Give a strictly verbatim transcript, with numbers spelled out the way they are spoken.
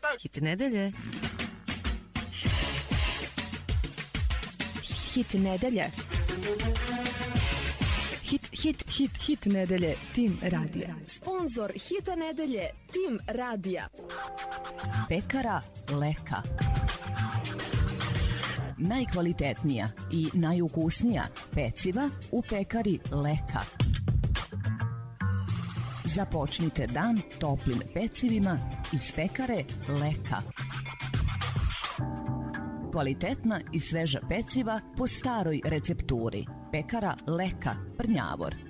Hit nedelje. Hit nedelje. Hit, hit, hit, hit nedelje. Tim radija. Sponzor hita nedelje. Tim radija. Pekara Leka. Najkvalitetnija i najukusnija peciva u pekari Leka. Započnite dan toplim pecivima iz pekare Leka. Kvalitetna i sveža peciva po staroj recepturi. Pekara Leka, Prnjavor.